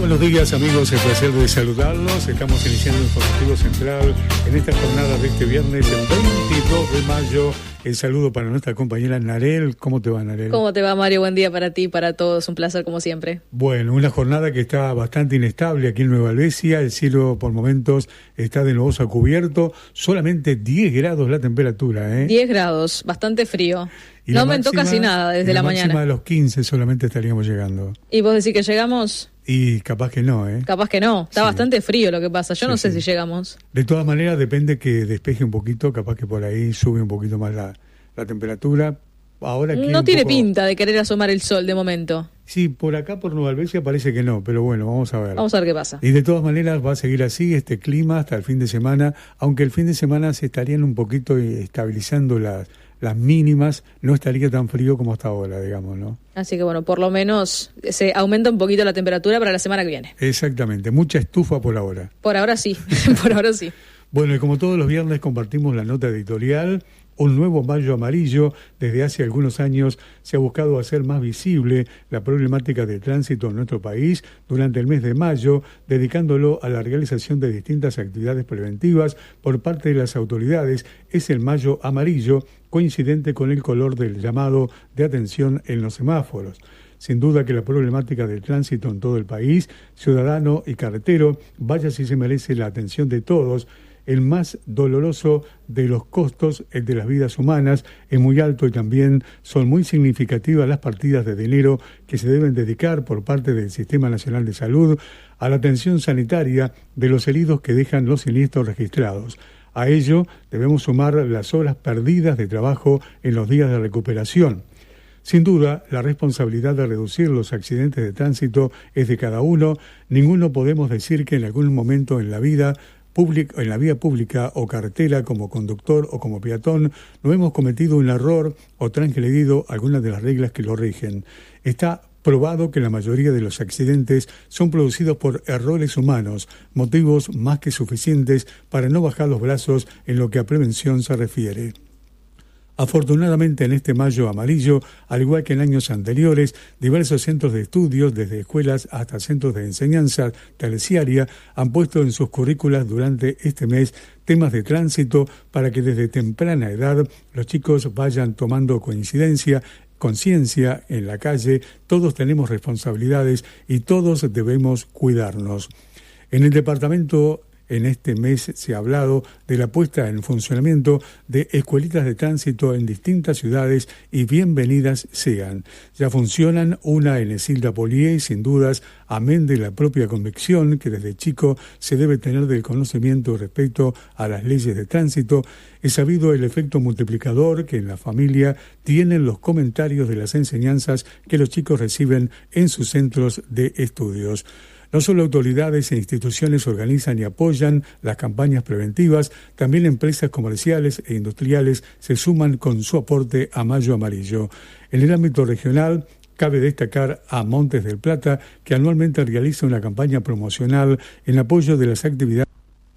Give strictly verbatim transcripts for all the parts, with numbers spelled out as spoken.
Buenos días, amigos, el placer de saludarlos. Estamos iniciando el informativo central en esta jornada de este viernes, el veintidós de mayo. El saludo para nuestra compañera Narel. ¿Cómo te va, Narel? ¿Cómo te va, Mario? Buen día para ti y para todos. Un placer, como siempre. Bueno, una jornada que está bastante inestable aquí en Nueva Albesia. El cielo, por momentos, está de nuevo a cubierto. Solamente diez grados la temperatura, ¿eh? diez grados, bastante frío. Y no aumentó máxima, casi nada desde la, la mañana. Máxima de los quince solamente estaríamos llegando. ¿Y vos decís que llegamos? Y capaz que no, ¿eh? Capaz que no. Está sí. bastante frío lo que pasa. Yo sí, no sé sí. si llegamos. De todas maneras, depende que despeje un poquito. Capaz que por ahí sube un poquito más la, la temperatura. Ahora aquí no tiene poco... pinta de querer asomar el sol de momento. Sí, por acá, por Nueva Albesia, parece que no. Pero bueno, vamos a ver. Vamos a ver qué pasa. Y de todas maneras va a seguir así este clima hasta el fin de semana. Aunque el fin de semana se estarían un poquito estabilizando las... las mínimas, no estaría tan frío como hasta ahora, digamos, ¿no? Así que bueno, por lo menos se aumenta un poquito la temperatura para la semana que viene. Exactamente, mucha estufa por ahora. Por ahora sí, por ahora sí. Bueno, y como todos los viernes compartimos la nota editorial. Un nuevo mayo amarillo. Desde hace algunos años se ha buscado hacer más visible la problemática de tránsito en nuestro país durante el mes de mayo, dedicándolo a la realización de distintas actividades preventivas por parte de las autoridades. Es el mayo amarillo, coincidente con el color del llamado de atención en los semáforos. Sin duda que la problemática del tránsito en todo el país, ciudadano y carretero, vaya si se merece la atención de todos. El más doloroso de los costos, el de las vidas humanas, es muy alto y también son muy significativas las partidas de dinero que se deben dedicar por parte del Sistema Nacional de Salud a la atención sanitaria de los heridos que dejan los siniestros registrados. A ello debemos sumar las horas perdidas de trabajo en los días de recuperación. Sin duda, la responsabilidad de reducir los accidentes de tránsito es de cada uno. Ninguno podemos decir que en algún momento en la vida Pública, en la vía pública o carretera como conductor o como peatón, no hemos cometido un error o transgredido algunas de las reglas que lo rigen. Está probado que la mayoría de los accidentes son producidos por errores humanos, motivos más que suficientes para no bajar los brazos en lo que a prevención se refiere. Afortunadamente en este mayo amarillo, al igual que en años anteriores, diversos centros de estudios, desde escuelas hasta centros de enseñanza terciaria, han puesto en sus currículas durante este mes temas de tránsito para que desde temprana edad los chicos vayan tomando coincidencia, conciencia en la calle. Todos tenemos responsabilidades y todos debemos cuidarnos. En el departamento En este mes se ha hablado de la puesta en funcionamiento de escuelitas de tránsito en distintas ciudades y bienvenidas sean. Ya funcionan una en Esilda Polié y sin dudas, amén de la propia convicción que desde chico se debe tener del conocimiento respecto a las leyes de tránsito, es sabido el efecto multiplicador que en la familia tienen los comentarios de las enseñanzas que los chicos reciben en sus centros de estudios. No solo autoridades e instituciones organizan y apoyan las campañas preventivas, también empresas comerciales e industriales se suman con su aporte a Mayo Amarillo. En el ámbito regional, cabe destacar a Montes del Plata, que anualmente realiza una campaña promocional en apoyo de las actividades.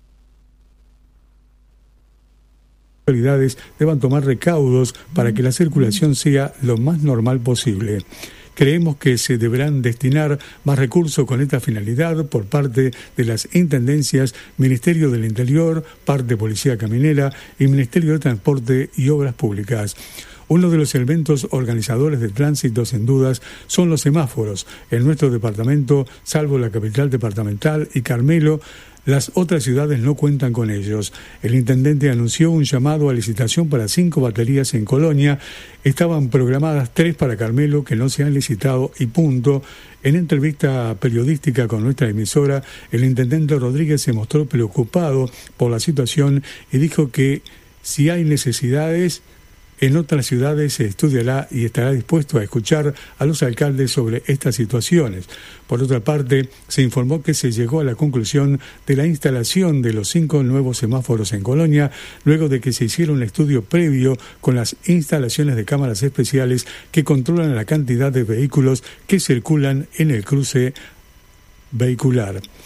Las autoridades deban tomar recaudos para que la circulación sea lo más normal posible. Creemos que se deberán destinar más recursos con esta finalidad por parte de las Intendencias, Ministerio del Interior, parte Policía Caminera y Ministerio de Transporte y Obras Públicas. Uno de los elementos organizadores del tránsito, sin dudas, son los semáforos. En nuestro departamento, salvo la capital departamental y Carmelo, las otras ciudades no cuentan con ellos. El intendente anunció un llamado a licitación para cinco baterías en Colonia. Estaban programadas tres para Carmelo que no se han licitado y punto. En entrevista periodística con nuestra emisora, el intendente Rodríguez se mostró preocupado por la situación y dijo que si hay necesidades, en otras ciudades se estudiará y estará dispuesto a escuchar a los alcaldes sobre estas situaciones. Por otra parte, se informó que se llegó a la conclusión de la instalación de los cinco nuevos semáforos en Colonia, luego de que se hiciera un estudio previo con las instalaciones de cámaras especiales que controlan la cantidad de vehículos que circulan en el cruce vehicular.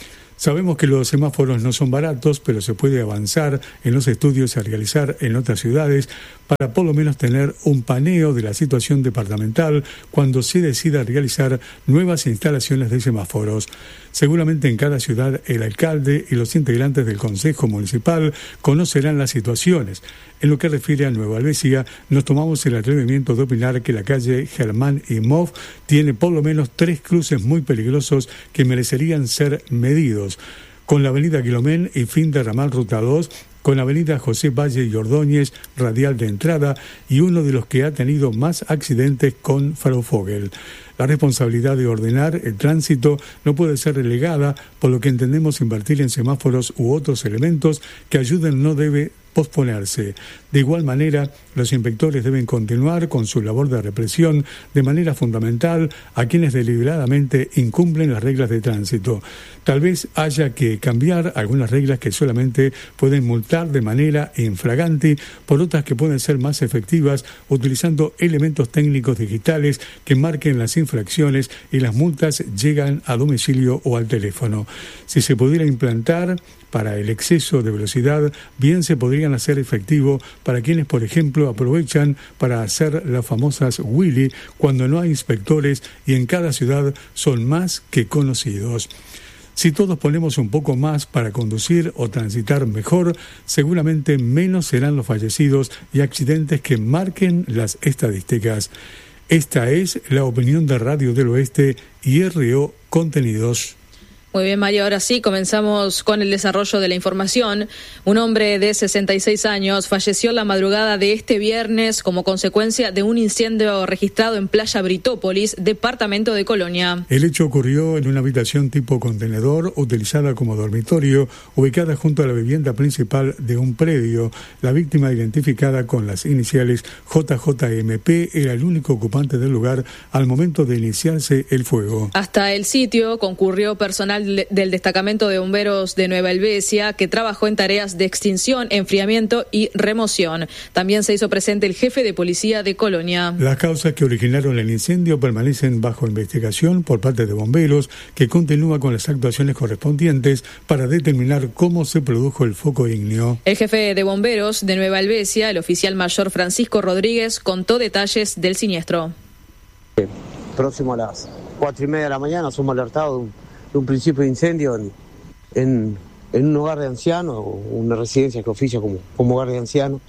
Sabemos que los semáforos no son baratos, pero se puede avanzar en los estudios a realizar en otras ciudades para por lo menos tener un paneo de la situación departamental cuando se decida realizar nuevas instalaciones de semáforos. Seguramente en cada ciudad el alcalde y los integrantes del Consejo Municipal conocerán las situaciones. En lo que refiere a Nueva Helvecia, nos tomamos el atrevimiento de opinar que la calle Germán y Moff tiene por lo menos tres cruces muy peligrosos que merecerían ser medidos, con la avenida Quilomén y fin de ramal Ruta dos, con la avenida José Valle y Ordóñez, radial de entrada, y uno de los que ha tenido más accidentes con Frau Vogel. La responsabilidad de ordenar el tránsito no puede ser relegada, por lo que entendemos invertir en semáforos u otros elementos que ayuden no debe posponerse. De igual manera, los inspectores deben continuar con su labor de represión de manera fundamental a quienes deliberadamente incumplen las reglas de tránsito. Tal vez haya que cambiar algunas reglas que solamente pueden multar de manera infragante por otras que pueden ser más efectivas utilizando elementos técnicos digitales que marquen las infracciones y las multas llegan a domicilio o al teléfono. Si se pudiera implantar para el exceso de velocidad, bien se podrían hacer efectivo para quienes, por ejemplo, aprovechan para hacer las famosas wheelie cuando no hay inspectores y en cada ciudad son más que conocidos. Si todos ponemos un poco más para conducir o transitar mejor, seguramente menos serán los fallecidos y accidentes que marquen las estadísticas. Esta es la opinión de Radio del Oeste y R O Contenidos. Muy bien, María, ahora sí, comenzamos con el desarrollo de la información. Un hombre de sesenta y seis años falleció la madrugada de este viernes como consecuencia de un incendio registrado en Playa Britópolis, departamento de Colonia. El hecho ocurrió en una habitación tipo contenedor utilizada como dormitorio, ubicada junto a la vivienda principal de un predio. La víctima, identificada con las iniciales J J M P, era el único ocupante del lugar al momento de iniciarse el fuego. Hasta el sitio concurrió personal del destacamento de bomberos de Nueva Helvecia, que trabajó en tareas de extinción, enfriamiento y remoción. También se hizo presente el jefe de policía de Colonia. Las causas que originaron el incendio permanecen bajo investigación por parte de bomberos, que continúa con las actuaciones correspondientes para determinar cómo se produjo el foco ígneo. El jefe de bomberos de Nueva Helvecia, el oficial mayor Francisco Rodríguez, contó detalles del siniestro. Próximo a las cuatro y media de la mañana somos alertados de un de un principio de incendio en, en, en un hogar de ancianos, o una residencia que oficia como, como hogar de ancianos,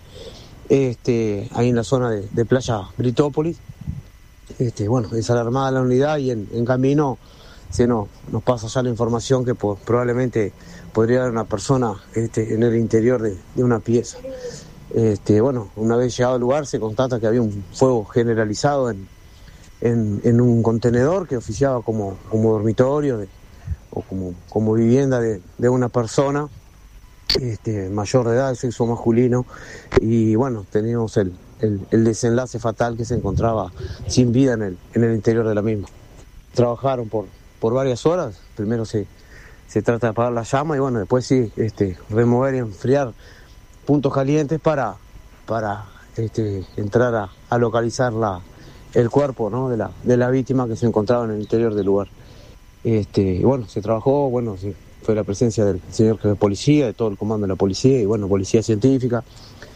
este, ahí en la zona de, de Playa Britópolis. Este, bueno, es alarmada la unidad y en, en camino se nos, nos pasa ya la información que po, probablemente podría haber una persona este, en el interior de, de una pieza. Este, bueno, una vez llegado al lugar se constata que había un fuego generalizado en, en, en un contenedor que oficiaba como, como dormitorio de, o como, como vivienda de, de una persona este, mayor de edad, de sexo masculino, y bueno, teníamos el, el, el desenlace fatal que se encontraba sin vida en el, en el interior de la misma. Trabajaron por, por varias horas, primero se, se trata de apagar la llama y bueno, después sí, este, remover y enfriar puntos calientes para, para este, entrar a, a localizar la, el cuerpo, ¿no?, de la, de la víctima que se encontraba en el interior del lugar. Este, y bueno, se trabajó, bueno, se, fue la presencia del señor jefe de policía, de todo el comando de la policía y bueno, policía científica,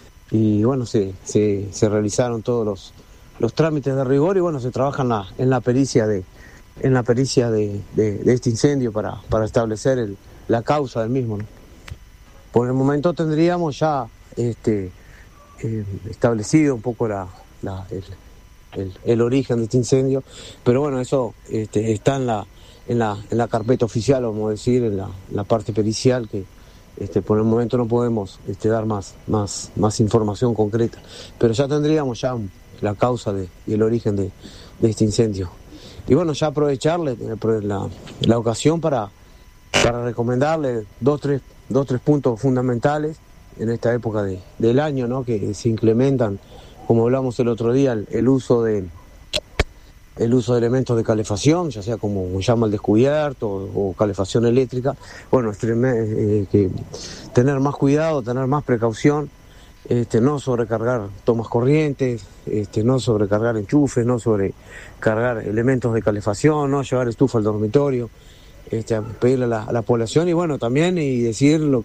y bueno, se, se, se realizaron todos los, los trámites de rigor y bueno, se trabaja en la, en la pericia de, en la pericia de, de, de este incendio para, para establecer el, la causa del mismo, ¿no? Por el momento tendríamos ya este, eh, establecido un poco la, la, el, el, el origen de este incendio, pero bueno, eso este, está en la En la, en la carpeta oficial, vamos a decir, en la, la parte pericial, que este, por el momento no podemos este, dar más, más, más información concreta, pero ya tendríamos ya la causa de, y el origen de, de este incendio. Y bueno, ya aprovecharle la, la ocasión para, para recomendarle dos tres, dos, tres puntos fundamentales en esta época de, del año, ¿no?, que se incrementan, como hablamos el otro día, el, el uso de el uso de elementos de calefacción, ya sea como llama el descubierto o, o calefacción eléctrica. Bueno, es eh, que tener más cuidado, tener más precaución, este, no sobrecargar tomas corrientes, este, no sobrecargar enchufes, no sobrecargar elementos de calefacción, no llevar estufa al dormitorio, este, pedirle a la, a la población y bueno, también y decir lo,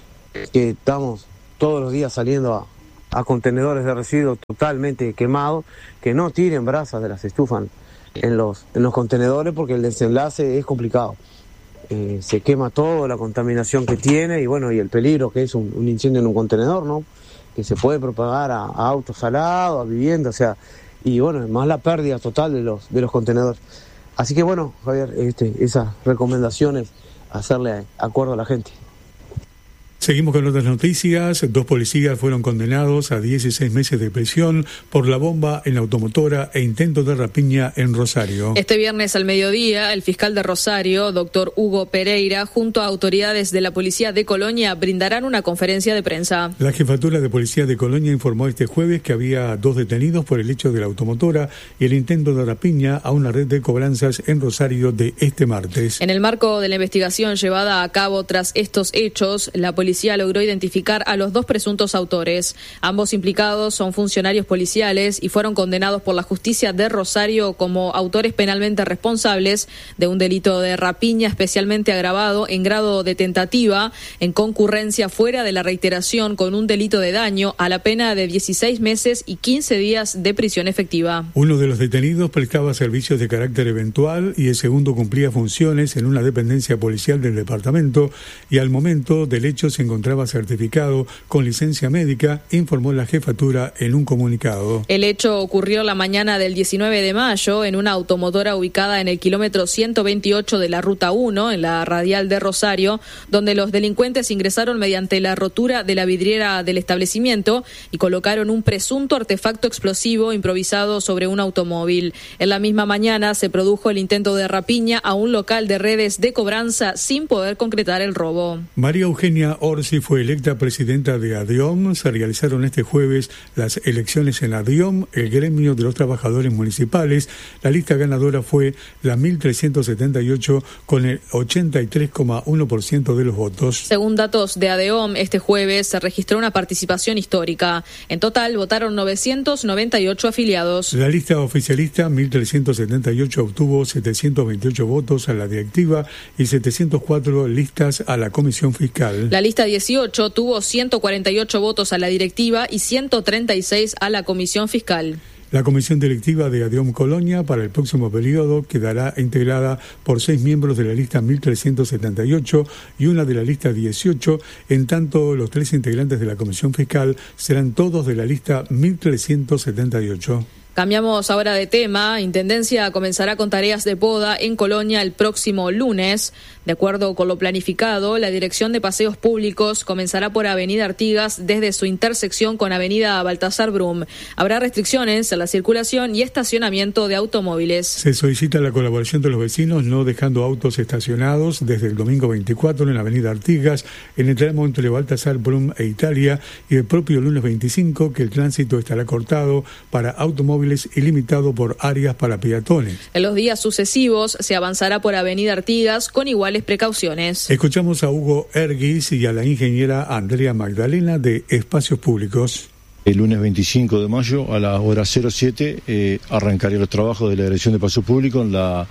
que estamos todos los días saliendo a, a contenedores de residuos totalmente quemados, que no tiren brasas de las estufas en los, en los contenedores porque el desenlace es complicado. Eh, se quema todo, la contaminación que tiene y bueno, y el peligro que es un, un incendio en un contenedor, ¿no? Que se puede propagar a, a autos al lado, a viviendas, o sea, y bueno, más la pérdida total de los, de los contenedores. Así que bueno, Javier, este, esas recomendaciones, hacerle acuerdo a la gente. Seguimos con otras noticias. Dos policías fueron condenados a dieciséis meses de prisión por la bomba en la automotora e intento de rapiña en Rosario. Este viernes al mediodía, el fiscal de Rosario, doctor Hugo Pereira, junto a autoridades de la policía de Colonia, brindarán una conferencia de prensa. La jefatura de policía de Colonia informó este jueves que había dos detenidos por el hecho de la automotora y el intento de rapiña a una red de cobranzas en Rosario de este martes. En el marco de la investigación llevada a cabo tras estos hechos, la policía policía logró identificar a los dos presuntos autores. Ambos implicados son funcionarios policiales y fueron condenados por la justicia de Rosario como autores penalmente responsables de un delito de rapiña especialmente agravado en grado de tentativa, en concurrencia fuera de la reiteración con un delito de daño a la pena de dieciséis meses y quince días de prisión efectiva. Uno de los detenidos prestaba servicios de carácter eventual y el segundo cumplía funciones en una dependencia policial del departamento y al momento del hecho se encontraba certificado con licencia médica, informó la jefatura en un comunicado. El hecho ocurrió la mañana del diecinueve de mayo en una automotora ubicada en el kilómetro ciento veintiocho de la Ruta uno, en la radial de Rosario, donde los delincuentes ingresaron mediante la rotura de la vidriera del establecimiento y colocaron un presunto artefacto explosivo improvisado sobre un automóvil. En la misma mañana se produjo el intento de rapiña a un local de redes de cobranza sin poder concretar el robo. María Eugenia Orsi fue electa presidenta de ADIOM. Se realizaron este jueves las elecciones en ADIOM, el gremio de los trabajadores municipales. La lista ganadora fue la mil trescientos setenta y ocho con el ochenta y tres coma uno por ciento de los votos. Según datos de ADIOM, este jueves se registró una participación histórica. En total votaron novecientos noventa y ocho afiliados. La lista oficialista mil trescientos setenta y ocho obtuvo setecientos veintiocho votos a la directiva y setecientos cuatro listas a la comisión fiscal. La lista dieciocho tuvo ciento cuarenta y ocho votos a la directiva y ciento treinta y seis a la comisión fiscal. La comisión directiva de ADIOM Colonia para el próximo periodo quedará integrada por seis miembros de la lista mil trescientos setenta y ocho y una de la lista dieciocho, en tanto los tres integrantes de la comisión fiscal serán todos de la lista mil trescientos setenta y ocho. Cambiamos ahora de tema. Intendencia comenzará con tareas de poda en Colonia el próximo lunes. De acuerdo con lo planificado, la Dirección de Paseos Públicos comenzará por Avenida Artigas desde su intersección con Avenida Baltasar Brum. Habrá restricciones a la circulación y estacionamiento de automóviles. Se solicita la colaboración de los vecinos no dejando autos estacionados desde el domingo veinticuatro en la Avenida Artigas, en el tramo entre Baltasar Brum e Italia, y el propio lunes veinticinco, que el tránsito estará cortado para automóviles y limitado por áreas para peatones. En los días sucesivos se avanzará por Avenida Artigas con iguales precauciones. Escuchamos a Hugo Erguis y a la ingeniera Andrea Magdalena de Espacios Públicos. El lunes veinticinco de mayo a la hora cero siete eh, arrancaría los trabajos de la Dirección de Paseos Públicos en la,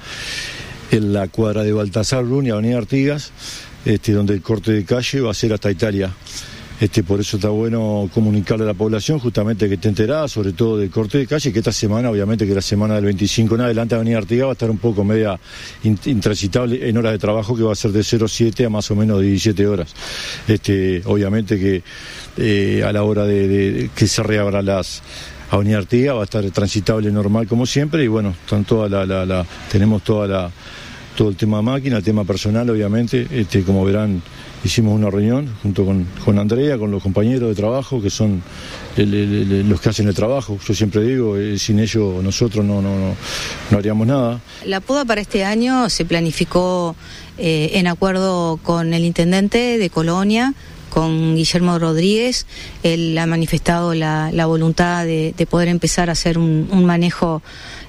en la cuadra de Baltasar Brum y Avenida Artigas, este, donde el corte de calle va a ser hasta Italia. Este, por eso está bueno comunicarle a la población justamente que esté enterada, sobre todo del corte de calle, que esta semana, obviamente que la semana del veinticinco en adelante, Avenida Artigas va a estar un poco media intransitable en horas de trabajo, que va a ser de cero siete a más o menos diecisiete horas. Este, obviamente que eh, a la hora de, de que se reabran las Avenida Artigas va a estar transitable normal como siempre, y bueno, están toda la, la, la, tenemos toda la, todo el tema máquina, el tema personal, obviamente, este, como verán. Hicimos una reunión junto con, con Andrea, con los compañeros de trabajo, que son el, el, el, los que hacen el trabajo. Yo siempre digo, eh, sin ellos nosotros no, no, no, no haríamos nada. La poda para este año se planificó eh, en acuerdo con el intendente de Colonia, con Guillermo Rodríguez. Él ha manifestado la, la voluntad de, de poder empezar a hacer un, un manejo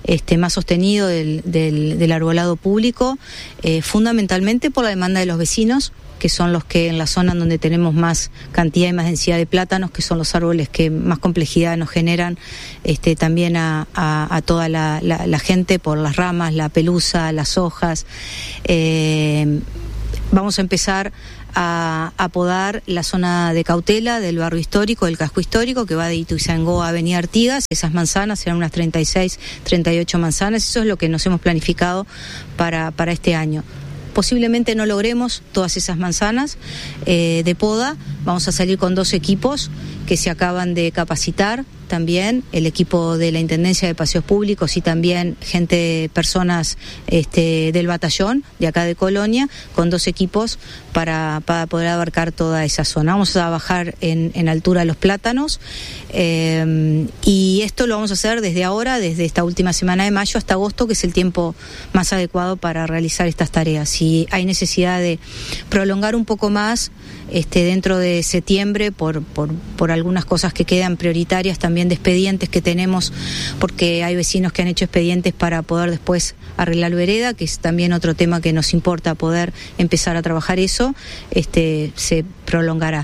este, más sostenido del, del, del arbolado público, eh, fundamentalmente por la demanda de los vecinos, que son los que en la zona donde tenemos más cantidad y más densidad de plátanos, que son los árboles que más complejidad nos generan, este, también a, a, a toda la, la, la gente por las ramas, la pelusa, las hojas. Eh, vamos a empezar a, a podar la zona de cautela del barrio histórico, del casco histórico, que va de Ituzaingó a Avenida Artigas. Esas manzanas serán unas treinta y seis, treinta y ocho manzanas. Eso es lo que nos hemos planificado para, para este año. Posiblemente no logremos todas esas manzanas eh, de poda. Vamos a salir con dos equipos que se acaban de capacitar también, el equipo de la Intendencia de Paseos Públicos y también gente, personas este, del batallón de acá de Colonia, con dos equipos para, para poder abarcar toda esa zona. Vamos a bajar en, en altura los plátanos eh, y esto lo vamos a hacer desde ahora, desde esta última semana de mayo hasta agosto, que es el tiempo más adecuado para realizar estas tareas. Si hay necesidad de prolongar un poco más este, dentro de septiembre por, por, por algunas cosas que quedan prioritarias también de expedientes que tenemos, porque hay vecinos que han hecho expedientes para poder después arreglar vereda, que es también otro tema que nos importa poder empezar a trabajar eso, este, se prolongará.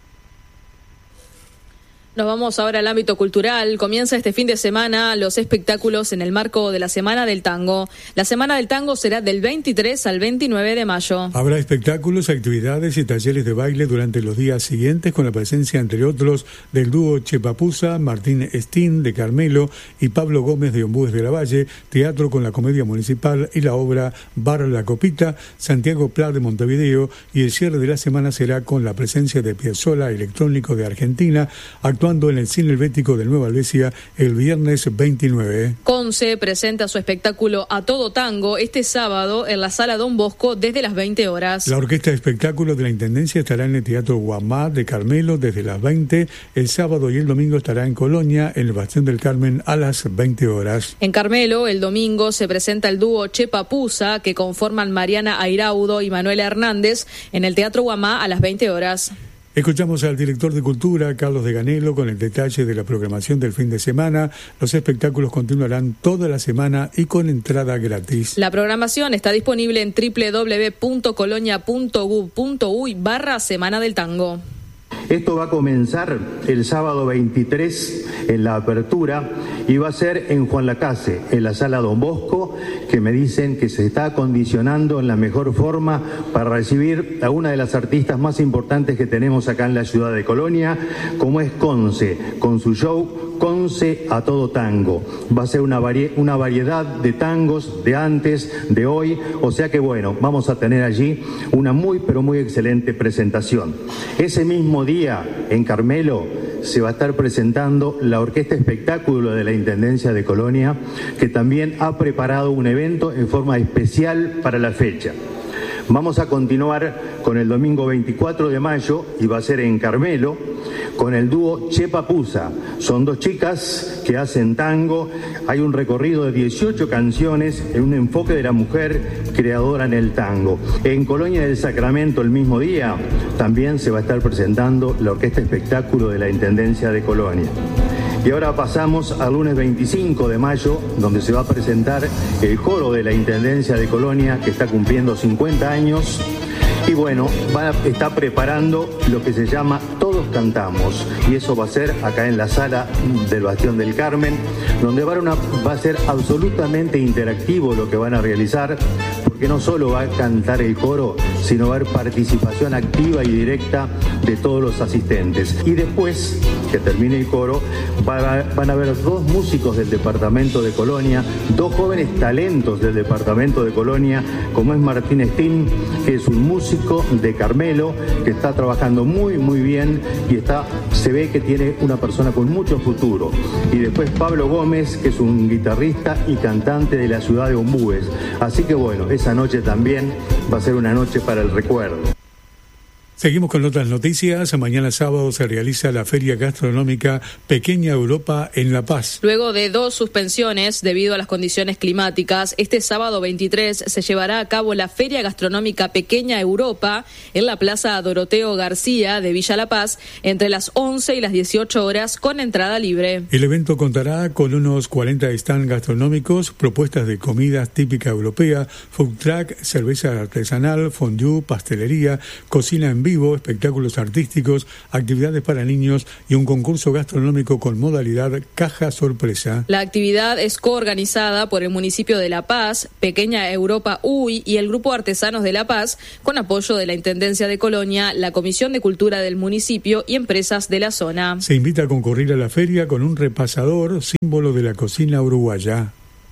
Nos vamos ahora al ámbito cultural. Comienza este fin de semana los espectáculos en el marco de la Semana del Tango. La Semana del Tango será del veintitrés al veintinueve de mayo. Habrá espectáculos, actividades y talleres de baile durante los días siguientes, con la presencia, entre otros, del dúo Chepapusa, Martín Estín de Carmelo y Pablo Gómez de Ombúes de la Valle, teatro con la Comedia Municipal y la obra Bar La Copita, Santiago Pla de Montevideo, y el cierre de la semana será con la presencia de Piazzolla Electrónico de Argentina, actuando en el Cine Helvético de Nueva Albesia el viernes veintinueve. Conce presenta su espectáculo A Todo Tango este sábado en la Sala Don Bosco desde las veinte horas. La Orquesta de Espectáculos de la Intendencia estará en el Teatro Guamá de Carmelo desde las veinte. El sábado y el domingo estará en Colonia, en el Bastión del Carmen, a las veinte horas. En Carmelo, el domingo se presenta el dúo Chepapusa, que conforman Mariana Airaudo y Manuela Hernández, en el Teatro Guamá a las veinte horas. Escuchamos al director de Cultura, Carlos de Ganelo, con el detalle de la programación del fin de semana. Los espectáculos continuarán toda la semana y con entrada gratis. La programación está disponible en doble u doble u doble u punto colonia punto gob punto uy barra Semana del Tango. Esto va a comenzar el sábado veintitrés en la apertura y va a ser en Juan Lacase, en la Sala Don Bosco, que me dicen que se está acondicionando en la mejor forma para recibir a una de las artistas más importantes que tenemos acá en la ciudad de Colonia, como es Conce, con su show Conce a Todo Tango. Va a ser una, vari- una variedad de tangos de antes, de hoy, o sea que bueno, vamos a tener allí una muy pero muy excelente presentación. Ese mismo día, en Carmelo, se va a estar presentando la Orquesta Espectáculo de la Intendencia de Colonia, que también ha preparado un evento en forma especial para la fecha. Vamos a continuar con el domingo veinticuatro de mayo, y va a ser en Carmelo, con el dúo Chepapusa. Son dos chicas que hacen tango. Hay un recorrido de dieciocho canciones en un enfoque de la mujer creadora en el tango. En Colonia del Sacramento, el mismo día, también se va a estar presentando la Orquesta Espectáculo de la Intendencia de Colonia. Y ahora pasamos al lunes veinticinco de mayo, donde se va a presentar el coro de la Intendencia de Colonia, que está cumpliendo cincuenta años. Y bueno, va a, está preparando lo que se llama Todos Cantamos, y eso va a ser acá en la sala del Bastión del Carmen, donde va a, una, va a ser absolutamente interactivo lo que van a realizar, porque no solo va a cantar el coro, sino va a haber participación activa y directa de todos los asistentes. Y después que termine el coro, van a, van a haber dos músicos del departamento de Colonia, dos jóvenes talentos del departamento de Colonia, como es Martín Estín, que es un músico de Carmelo, que está trabajando muy muy bien y está, se ve que tiene una persona con mucho futuro. Y después Pablo Gómez, que es un guitarrista y cantante de la ciudad de Ombúes. Así que bueno, esa noche también va a ser una noche para el recuerdo. Seguimos con otras noticias. Mañana sábado se realiza la Feria Gastronómica Pequeña Europa en La Paz. Luego de dos suspensiones debido a las condiciones climáticas, este sábado veintitrés se llevará a cabo la Feria Gastronómica Pequeña Europa en la Plaza Doroteo García de Villa La Paz entre las once y las dieciocho horas con entrada libre. El evento contará con unos cuarenta stands gastronómicos, propuestas de comidas típica europea, food truck, cerveza artesanal, fondue, pastelería, cocina en vivo, espectáculos artísticos, actividades para niños y un concurso gastronómico con modalidad caja sorpresa. La actividad es coorganizada por el municipio de La Paz, Pequeña Europa U I y el Grupo Artesanos de La Paz, con apoyo de la Intendencia de Colonia, la Comisión de Cultura del municipio y empresas de la zona. Se invita a concurrir a la feria con un repasador, símbolo de la cocina uruguaya.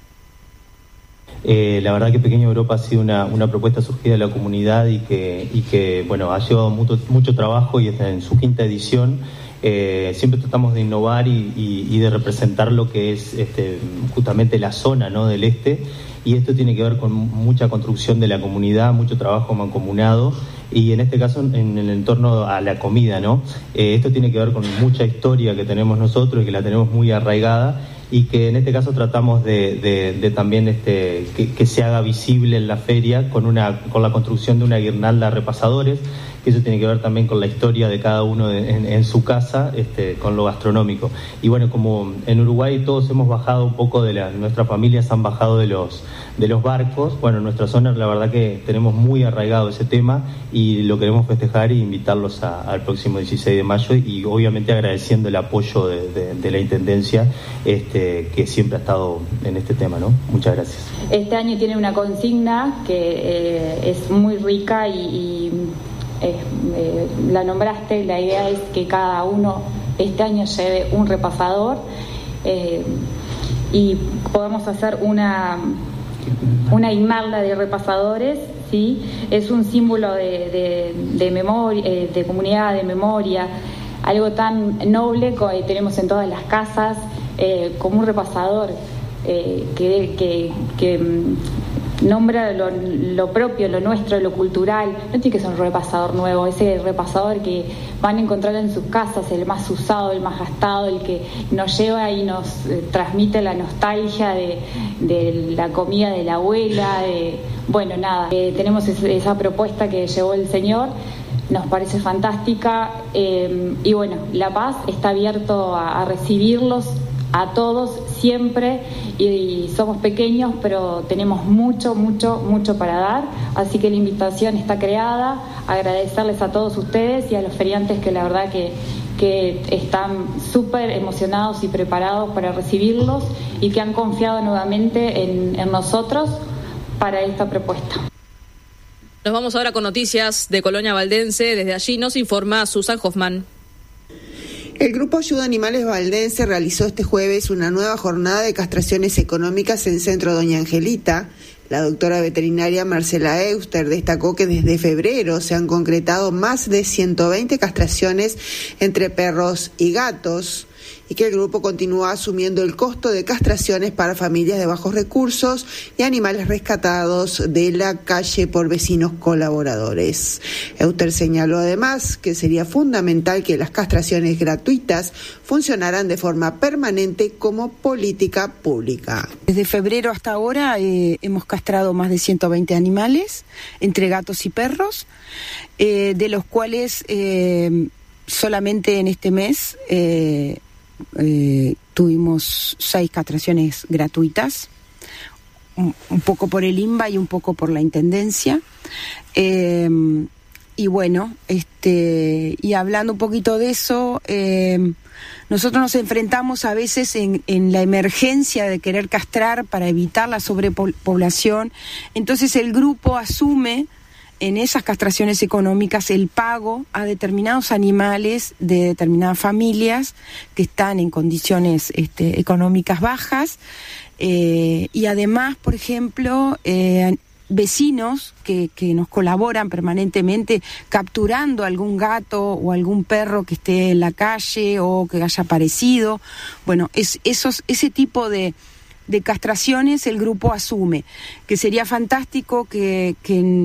Eh, la verdad que Pequeña Europa ha sido una, una propuesta surgida de la comunidad y que, y que bueno, ha llevado mucho, mucho trabajo y está en su quinta edición. Eh, siempre tratamos de innovar y, y, y de representar lo que es este, justamente la zona, ¿no?, del este, y esto tiene que ver con mucha construcción de la comunidad, mucho trabajo mancomunado y en este caso en el entorno a la comida, ¿no? Eh, esto tiene que ver con mucha historia que tenemos nosotros y que la tenemos muy arraigada y que en este caso tratamos de, de, de también este, que, que se haga visible en la feria con, una, con la construcción de una guirnalda de repasadores, que eso tiene que ver también con la historia de cada uno de, en, en su casa, este, con lo gastronómico. Y bueno, como en Uruguay todos hemos bajado un poco de la, nuestras familias han bajado de los, de los barcos, bueno, en nuestra zona la verdad que tenemos muy arraigado ese tema y lo queremos festejar e invitarlos a, al próximo dieciséis de mayo y obviamente agradeciendo el apoyo de, de, de la Intendencia este, que siempre ha estado en este tema, ¿no? Muchas gracias. Este año tiene una consigna que eh, es muy rica y, y eh, eh, la nombraste. La idea es que cada uno este año lleve un repasador eh, y podamos hacer una una guirnalda de repasadores, ¿sí? Es un símbolo de, de, de memoria, de comunidad, de memoria, algo tan noble que tenemos en todas las casas, eh, como un repasador eh, que, que, que nombra lo, lo propio, lo nuestro, lo cultural. No tiene que ser un repasador nuevo, ese repasador que van a encontrar en sus casas, el más usado, el más gastado, el que nos lleva y nos eh, transmite la nostalgia de, de la comida de la abuela. De, bueno, nada, eh, tenemos es, esa propuesta que llevó el señor, nos parece fantástica eh, y bueno, La Paz está abierto a, a recibirlos a todos siempre y, y somos pequeños pero tenemos mucho, mucho, mucho para dar, así que la invitación está creada. Agradecerles a todos ustedes y a los feriantes que la verdad que, que están súper emocionados y preparados para recibirlos y que han confiado nuevamente en, en nosotros para esta propuesta. Nos vamos ahora con noticias de Colonia Valdense. Desde allí nos informa Susan Hoffman. El Grupo Ayuda Animales Valdense realizó este jueves una nueva jornada de castraciones económicas en Centro Doña Angelita. La doctora veterinaria Marcela Euster destacó que desde febrero se han concretado más de ciento veinte castraciones entre perros y gatos y que el grupo continúa asumiendo el costo de castraciones para familias de bajos recursos y animales rescatados de la calle por vecinos colaboradores. Euster señaló además que sería fundamental que las castraciones gratuitas funcionaran de forma permanente como política pública. Desde febrero hasta ahora eh, hemos castrado más de ciento veinte animales, entre gatos y perros, eh, de los cuales eh, solamente en este mes eh, Eh, tuvimos seis castraciones gratuitas, un, un poco por el I N B A y un poco por la Intendencia. Eh, y bueno, este y hablando un poquito de eso, eh, nosotros nos enfrentamos a veces en, en la emergencia de querer castrar para evitar la sobrepoblación. Entonces el grupo asume en esas castraciones económicas el pago a determinados animales de determinadas familias que están en condiciones este, económicas bajas eh, y además, por ejemplo, eh, vecinos que, que nos colaboran permanentemente capturando algún gato o algún perro que esté en la calle o que haya aparecido. Bueno, es, esos, ese tipo de de castraciones el grupo asume, que sería fantástico que, que en,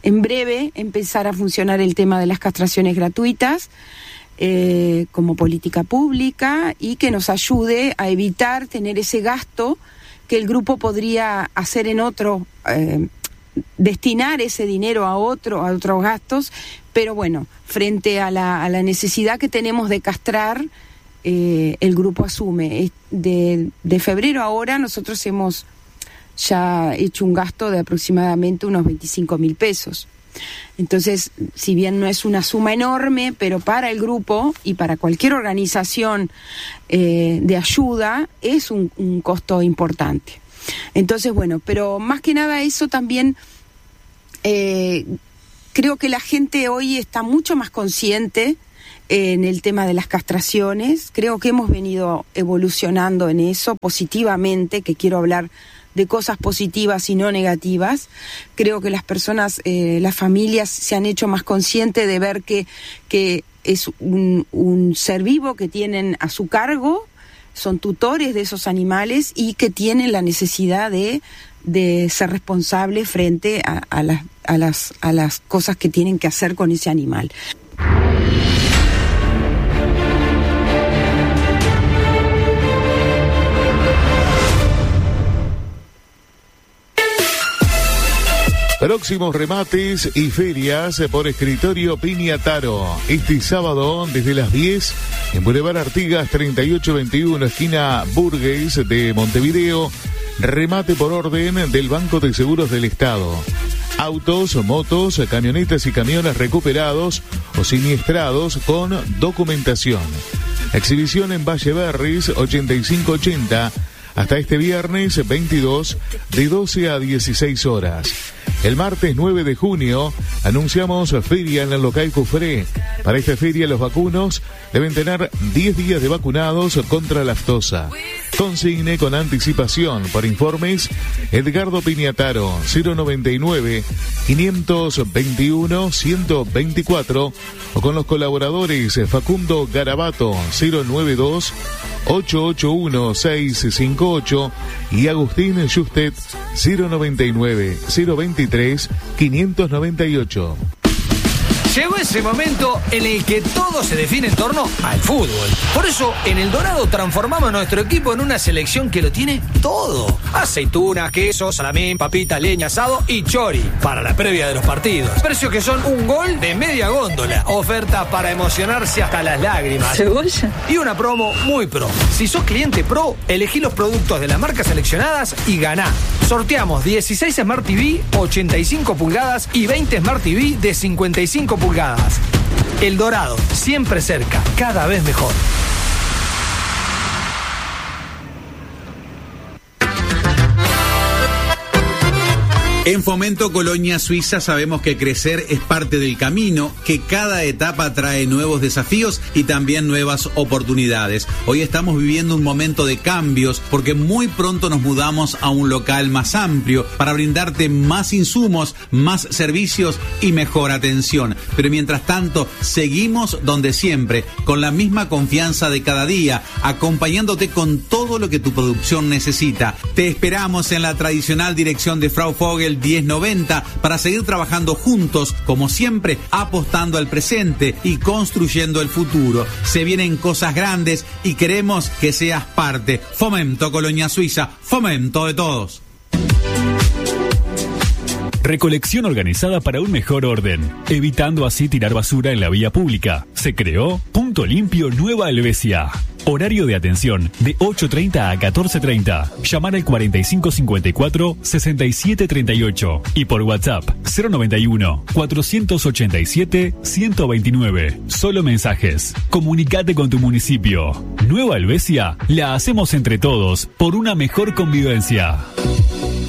en breve empezar a funcionar el tema de las castraciones gratuitas eh, como política pública y que nos ayude a evitar tener ese gasto que el grupo podría hacer en otro, eh, destinar ese dinero a otro, a otros gastos, pero bueno, frente a la, a la necesidad que tenemos de castrar, eh, el grupo asume. De, de febrero a ahora nosotros hemos ya hecho un gasto de aproximadamente unos veinticinco mil pesos. Entonces, si bien no es una suma enorme, pero para el grupo y para cualquier organización eh, de ayuda es un, un costo importante. Entonces, bueno, pero más que nada eso también, eh, creo que la gente hoy está mucho más consciente en el tema de las castraciones. Creo que hemos venido evolucionando en eso positivamente, que quiero hablar de cosas positivas y no negativas. Creo que las personas, eh, las familias se han hecho más conscientes de ver que, que es un, un ser vivo que tienen a su cargo, son tutores de esos animales y que tienen la necesidad de, de ser responsables frente a, a, las, a, las, a las cosas que tienen que hacer con ese animal. Próximos remates y ferias por Escritorio Piñataro. Este sábado desde las diez en Boulevard Artigas treinta y ocho veintiuno, esquina Burgues de Montevideo. Remate por orden del Banco de Seguros del Estado. Autos, motos, camionetas y camiones recuperados o siniestrados con documentación. Exhibición en Valle Berris ochenta y cinco ochenta hasta este viernes veintidós de doce a dieciséis horas. El martes nueve de junio anunciamos feria en el local Cufré. Para esta feria los vacunos deben tener diez días de vacunados contra la aftosa. Consigne con anticipación. Por informes, Edgardo Piñataro, cero noventa y nueve, quinientos veintiuno, ciento veinticuatro, o con los colaboradores Facundo Garabato, cero noventa y dos, ochocientos ochenta y uno, seiscientos cincuenta y ocho, y Agustín Justet, cero noventa y nueve, cero veintitrés, quinientos noventa y ocho. Llegó ese momento en el que todo se define en torno al fútbol. Por eso, en El Dorado transformamos nuestro equipo en una selección que lo tiene todo. Aceitunas, queso, salamín, papita, leña, asado y chori para la previa de los partidos. Precios que son un gol de media góndola. Oferta para emocionarse hasta las lágrimas. ¿Cebolla? Y una promo muy pro. Si sos cliente pro, elegí los productos de las marcas seleccionadas y ganá. Sorteamos dieciséis Smart T V ochenta y cinco pulgadas y veinte Smart T V de cincuenta y cinco pulgadas. El Dorado, siempre cerca, cada vez mejor. En Fomento Colonia Suiza sabemos que crecer es parte del camino, que cada etapa trae nuevos desafíos y también nuevas oportunidades. Hoy estamos viviendo un momento de cambios porque muy pronto nos mudamos a un local más amplio para brindarte más insumos, más servicios y mejor atención. Pero mientras tanto, seguimos donde siempre, con la misma confianza de cada día, acompañándote con todo lo que tu producción necesita. Te esperamos en la tradicional dirección de Frau Vogel diez noventa para seguir trabajando juntos, como siempre, apostando al presente y construyendo el futuro. Se vienen cosas grandes y queremos que seas parte. Fomento Colonia Suiza, fomento de todos. Recolección organizada para un mejor orden, evitando así tirar basura en la vía pública. Se creó Punto Limpio Nueva Helvecia. Horario de atención de ocho treinta a catorce treinta. Llamar al cuarenta y cinco cincuenta y cuatro, sesenta y siete treinta y ocho y por WhatsApp cero noventa y uno, cuatrocientos ochenta y siete, ciento veintinueve. Solo mensajes. Comunicate con tu municipio. Nueva Helvecia la hacemos entre todos por una mejor convivencia.